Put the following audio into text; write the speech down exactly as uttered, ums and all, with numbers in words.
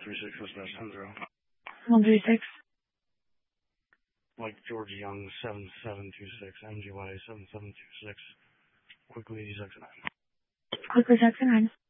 three six, dispatch ten zero. one three six. Mike George Young, seven seven two six, M G Y seven seven two six. Quickly, X nine. Quickly, X nine.